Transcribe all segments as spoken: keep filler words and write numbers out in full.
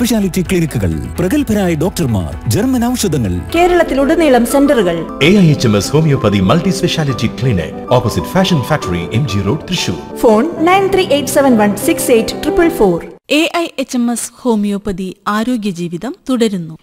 Speciality ക്ലിനിക്കുകൾ, പ്രഗത്ഭരായ ഡോക്ടർമാർ, ജർമ്മൻ ഔഷധങ്ങൾ, കേരളത്തിലുടനീളം സെന്ററുകൾ. A I H M S homeopathy multi speciality clinic, opposite fashion factory, M G road, Thrissur. Phone nine three eight seven one six eight triple four. A I H M S homeopathy ആരോഗ്യ ജീവിതം തുടരുന്നു.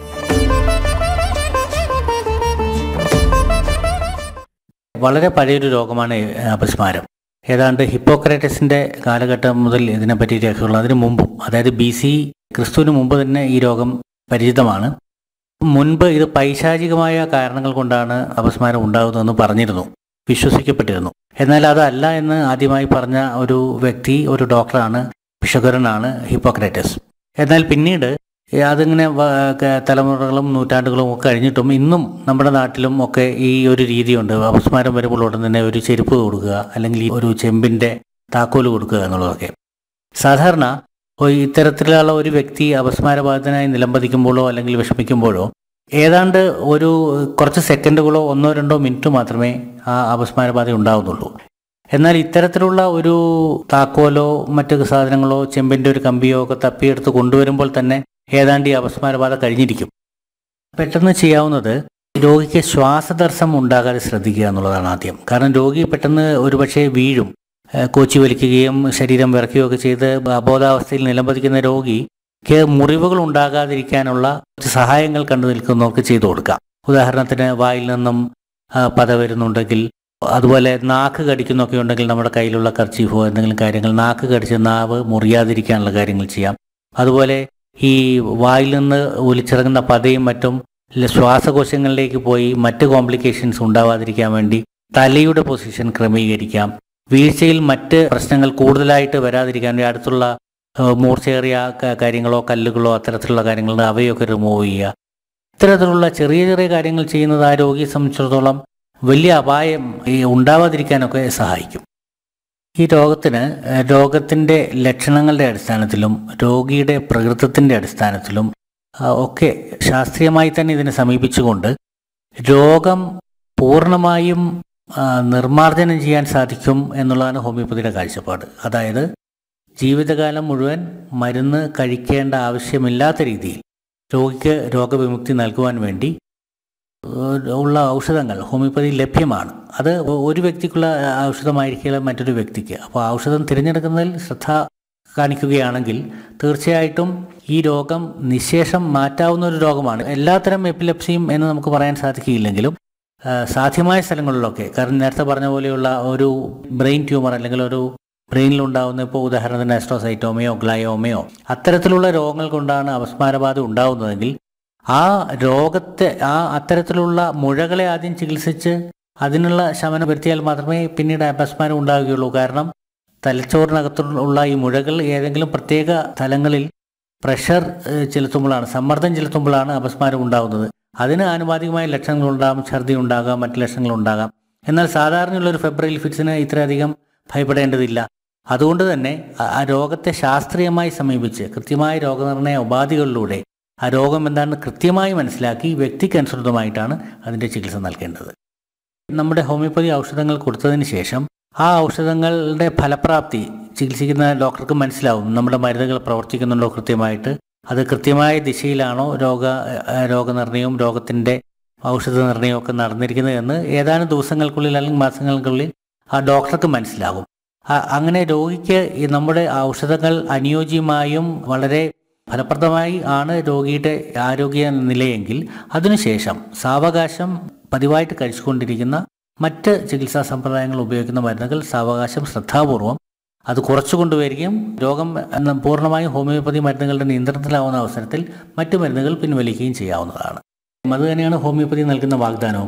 വളരെ പഴയൊരു രോഗമാണ് അപസ്മാരം. ഏതാണ്ട് ഹിപ്പോക്രാറ്റസിൻ്റെ കാലഘട്ടം മുതൽ ഇതിനെപ്പറ്റി രേഖകൾ, അതിനു മുമ്പും, അതായത് ബി സി ക്രിസ്തുവിന് മുമ്പ് തന്നെ ഈ രോഗം പരിചിതമാണ്. മുൻപ് ഇത് പൈശാചികമായ കാരണങ്ങൾ കൊണ്ടാണ് അപസ്മാരം ഉണ്ടാകുന്നതെന്ന് പറഞ്ഞിരുന്നു, വിശ്വസിക്കപ്പെട്ടിരുന്നു. എന്നാൽ അതല്ല എന്ന് ആദ്യമായി പറഞ്ഞ ഒരു വ്യക്തി, ഒരു ഡോക്ടറാണ്, ഭിഷഗ്വരനാണ് ഹിപ്പോക്രാറ്റസ്. എന്നാൽ പിന്നീട് അതിങ്ങനെ തലമുറകളും നൂറ്റാണ്ടുകളും ഒക്കെ കഴിഞ്ഞിട്ടും ഇന്നും നമ്മുടെ നാട്ടിലും ഒക്കെ ഈ ഒരു രീതിയുണ്ട്. അപസ്മാരം വരുമ്പോൾ ഉടൻ തന്നെ ഒരു ചെരുപ്പ് കൊടുക്കുക, അല്ലെങ്കിൽ ഒരു ചെമ്പിൻ്റെ താക്കോല് കൊടുക്കുക എന്നുള്ളതൊക്കെ. സാധാരണ ഇത്തരത്തിലുള്ള ഒരു വ്യക്തി അപസ്മാരബാധിതനായി നിലംപതിക്കുമ്പോഴോ അല്ലെങ്കിൽ വിഷമിക്കുമ്പോഴോ ഏതാണ്ട് ഒരു കുറച്ച് സെക്കൻഡുകളോ ഒന്നോ രണ്ടോ മിനിറ്റ് മാത്രമേ ആ അപസ്മാരബാധ ഉണ്ടാകുന്നുള്ളൂ. എന്നാൽ ഇത്തരത്തിലുള്ള ഒരു താക്കോലോ മറ്റു സാധനങ്ങളോ ചെമ്പിൻ്റെ ഒരു കമ്പിയോ ഒക്കെ തപ്പിയെടുത്ത് കൊണ്ടുവരുമ്പോൾ തന്നെ ഏതാണ്ട് ഈ അപസ്മാരബാധ കഴിഞ്ഞിരിക്കും. പെട്ടെന്ന് ചെയ്യാവുന്നത് രോഗിക്ക് ശ്വാസതടസ്സം ഉണ്ടാകാതെ ശ്രദ്ധിക്കുക എന്നുള്ളതാണ് ആദ്യം. കാരണം രോഗി പെട്ടെന്ന് ഒരുപക്ഷെ വീഴും, കോച്ചി വലിക്കുകയും ശരീരം വിറയ്ക്കുകയൊക്കെ ചെയ്ത് അബോധാവസ്ഥയിൽ നിലംപതിക്കുന്ന രോഗിക്ക് മുറിവുകൾ ഉണ്ടാകാതിരിക്കാനുള്ള സഹായങ്ങൾ കണ്ടു നിൽക്കുന്നവർക്ക് ചെയ്തു കൊടുക്കാം. ഉദാഹരണത്തിന് വായിൽ നിന്നും പത വരുന്നുണ്ടെങ്കിൽ, അതുപോലെ നാക്ക് കടിക്കുന്നൊക്കെ ഉണ്ടെങ്കിൽ നമ്മുടെ കയ്യിലുള്ള കർച്ചീഫോ എന്തെങ്കിലും കാര്യങ്ങൾ നാക്ക് കടിച്ച് നാവ് മുറിയാതിരിക്കാനുള്ള കാര്യങ്ങൾ ചെയ്യാം. അതുപോലെ ഈ വായിൽ നിന്ന് ഒലിച്ചിറങ്ങുന്ന പതയും മറ്റും ശ്വാസകോശങ്ങളിലേക്ക് പോയി മറ്റ് കോംപ്ലിക്കേഷൻസ് ഉണ്ടാവാതിരിക്കാൻ വേണ്ടി തലയുടെ പൊസിഷൻ ക്രമീകരിക്കാം. വീഴ്ചയിൽ മറ്റ് പ്രശ്നങ്ങൾ കൂടുതലായിട്ട് വരാതിരിക്കാൻ വേണ്ടി അടുത്തുള്ള മൂർച്ചയേറിയ കാര്യങ്ങളോ കല്ലുകളോ അത്തരത്തിലുള്ള കാര്യങ്ങൾ അവയൊക്കെ റിമൂവ് ചെയ്യുക. ഇത്തരത്തിലുള്ള ചെറിയ ചെറിയ കാര്യങ്ങൾ ചെയ്യുന്നത് ആ രോഗിയെ സംബന്ധിച്ചിടത്തോളം വലിയ അപായം ഉണ്ടാവാതിരിക്കാനൊക്കെ സഹായിക്കും. ഈ രോഗത്തിന് രോഗത്തിൻ്റെ ലക്ഷണങ്ങളുടെ അടിസ്ഥാനത്തിലും രോഗിയുടെ പ്രകൃതത്തിൻ്റെ അടിസ്ഥാനത്തിലും ഒക്കെ ശാസ്ത്രീയമായി തന്നെ ഇതിനെ സമീപിച്ചുകൊണ്ട് രോഗം പൂർണ്ണമായും നിർമ്മാർജ്ജനം ചെയ്യാൻ സാധിക്കും എന്നുള്ളതാണ് ഹോമിയോപ്പതിയുടെ കാഴ്ചപ്പാട്. അതായത് ജീവിതകാലം മുഴുവൻ മരുന്ന് കഴിക്കേണ്ട ആവശ്യമില്ലാത്ത രീതിയിൽ രോഗിക്ക് രോഗവിമുക്തി നൽകുവാൻ വേണ്ടി ഉള്ള ഔഷധങ്ങൾ ഹോമിയോപ്പതിയിൽ ലഭ്യമാണ്. അത് ഒരു വ്യക്തിക്കുള്ള ഔഷധമായിരിക്കില്ല മറ്റൊരു വ്യക്തിക്ക്. അപ്പോൾ ഔഷധം തിരഞ്ഞെടുക്കുന്നതിൽ ശ്രദ്ധ കാണിക്കുകയാണെങ്കിൽ തീർച്ചയായിട്ടും ഈ രോഗം നിശേഷം മാറ്റാവുന്ന ഒരു രോഗമാണ്. എല്ലാത്തരം എപ്പിലെപ്സിയും എന്ന് നമുക്ക് പറയാൻ സാധിക്കില്ലെങ്കിലും സാധ്യമായ സ്ഥലങ്ങളിലൊക്കെ, കാരണം നേരത്തെ പറഞ്ഞ പോലെയുള്ള ഒരു ബ്രെയിൻ ട്യൂമർ അല്ലെങ്കിൽ ഒരു ബ്രെയിനിലുണ്ടാകുന്ന, ഇപ്പോൾ ഉദാഹരണത്തിന് ആസ്ട്രോസൈറ്റോമയോ ഗ്ലയോമയോ അത്തരത്തിലുള്ള രോഗങ്ങൾ കൊണ്ടാണ് അപസ്മാരബാധ ഉണ്ടാകുന്നതെങ്കിൽ ആ രോഗത്തെ ആ അത്തരത്തിലുള്ള മുഴകളെ ആദ്യം ചികിത്സിച്ച് അതിനുള്ള ശമനം വരുത്തിയാൽ മാത്രമേ പിന്നീട് അപസ്മാരം ഉണ്ടാവുകയുള്ളൂ. കാരണം തലച്ചോറിനകത്തുള്ള ഈ മുഴകൾ ഏതെങ്കിലും പ്രത്യേക തലങ്ങളിൽ പ്രഷർ ചെലുത്തുമ്പോഴാണ്, സമ്മർദ്ദം ചെലുത്തുമ്പോഴാണ് അപസ്മാരം ഉണ്ടാകുന്നത്. അതിന് ആനുപാതികമായ ലക്ഷണങ്ങളുണ്ടാകാം, ഛർദി ഉണ്ടാകാം, മറ്റ് ലക്ഷണങ്ങളുണ്ടാകാം. എന്നാൽ സാധാരണയുള്ളൊരു ഫെബ്രൈൽ ഫിറ്റ്സിന് ഇത്രയധികം ഭയപ്പെടേണ്ടതില്ല. അതുകൊണ്ട് തന്നെ ആ രോഗത്തെ ശാസ്ത്രീയമായി സമീപിച്ച് കൃത്യമായ രോഗനിർണയ ഉപാധികളിലൂടെ ആ രോഗം എന്താണെന്ന് കൃത്യമായി മനസ്സിലാക്കി വ്യക്തിക്കനുസൃതമായിട്ടാണ് അതിൻ്റെ ചികിത്സ നൽകേണ്ടത്. നമ്മുടെ ഹോമിയോപ്പതി ഔഷധങ്ങൾ കൊടുത്തതിന് ശേഷം ആ ഔഷധങ്ങളുടെ ഫലപ്രാപ്തി ചികിത്സിക്കുന്ന ഡോക്ടർക്ക് മനസ്സിലാവും. നമ്മുടെ മരുന്നുകൾ പ്രവർത്തിക്കുന്നുണ്ടോ കൃത്യമായിട്ട്, അത് കൃത്യമായ ദിശയിലാണോ രോഗ രോഗനിർണയവും രോഗത്തിൻ്റെ ഔഷധ നിർണയവും ഒക്കെ നടന്നിരിക്കുന്നത് എന്ന് ഏതാനും ദിവസങ്ങൾക്കുള്ളിൽ അല്ലെങ്കിൽ മാസങ്ങൾക്കുള്ളിൽ ആ ഡോക്ടർക്ക് മനസ്സിലാകും. അങ്ങനെ രോഗിക്ക് നമ്മുടെ ഔഷധങ്ങൾ അനുയോജ്യമായും വളരെ ഫലപ്രദമായി ആണ് രോഗിയുടെ ആരോഗ്യ നിലയെങ്കിൽ അതിനുശേഷം സാവകാശം പതിവായിട്ട് കഴിച്ചുകൊണ്ടിരിക്കുന്ന മറ്റ് ചികിത്സാ സമ്പ്രദായങ്ങൾ ഉപയോഗിക്കുന്ന മരുന്നുകൾ സാവകാശം ശ്രദ്ധാപൂർവം അത് കുറച്ചു കൊണ്ടുവരികയും രോഗം പൂർണ്ണമായും ഹോമിയോപ്പതി മരുന്നുകളുടെ നിയന്ത്രണത്തിലാവുന്ന അവസരത്തിൽ മറ്റു മരുന്നുകൾ പിൻവലിക്കുകയും ചെയ്യാവുന്നതാണ്. അതുതന്നെയാണ് ഹോമിയോപ്പതി നൽകുന്ന വാഗ്ദാനവും.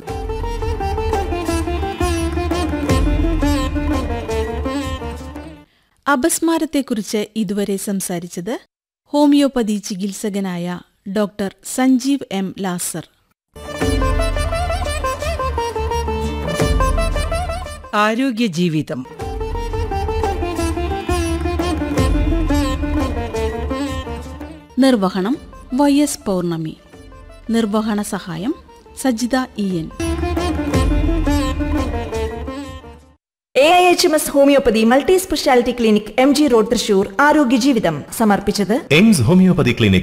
അപസ്മാരത്തെക്കുറിച്ച് ഇതുവരെ സംസാരിച്ചത് ഹോമിയോപ്പതി ചികിത്സകനായ ഡോക്ടർ സഞ്ജീവ് എം ലാസർ. ആരോഗ്യ ജീവിതം. നിർവഹണം വൈ എസ് പൗർണമി. നിർവഹണ സഹായം Sajitha E N. A I H M S homeopathy multi speciality clinic, M G road, Thrissur. ആരോഗ്യ ജീവിതം സമർപ്പിച്ചത് എയിംസ് ഹോമിയോപ്പതി ക്ലിനിക്.